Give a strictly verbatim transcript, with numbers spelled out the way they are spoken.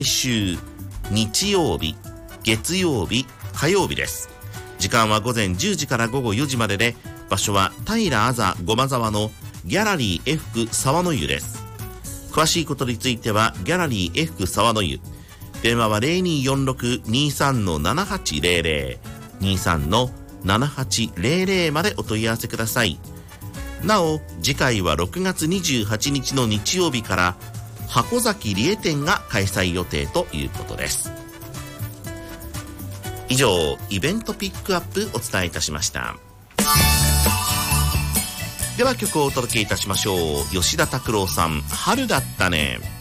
週日曜日、月曜日、火曜日です。時間は午前じゅうじから午後よじまでで、場所は平あざごま沢のギャラリー エフ 区沢の湯です。詳しいことについてはギャラリー エフ 区沢の湯、電話は ゼロにーよんろく にーさん ななはちゼロゼロ にーさん ななはちゼロゼロまでお問い合わせください。なお次回はろくがつにじゅうはちにちの日曜日から箱崎理恵展が開催予定ということです。以上、イベントピックアップお伝えいたしました。では曲をお届けいたしましょう。吉田拓郎さん、春だったね。